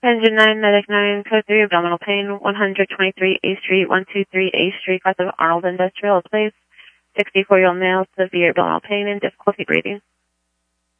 Engine 9, Medic 9, Code 3, abdominal pain, 123 A Street, 123 A Street, south of Arnold Industrial Place. 64-year-old male, severe abdominal pain and difficulty breathing.